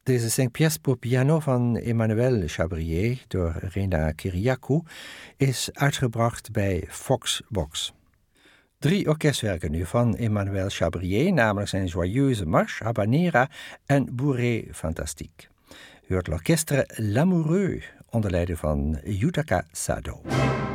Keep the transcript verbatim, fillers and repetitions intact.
Deze cinq pièces voor piano van Emmanuel Chabrier door Rena Kyriakou is uitgebracht bij Fox Box. Drie orkestwerken nu van Emmanuel Chabrier, namelijk zijn Joyeuse Marche, Habanera en Bourrée Fantastique. U hoort l'orchestre L'Amoureux onder leiding van Yutaka Sado.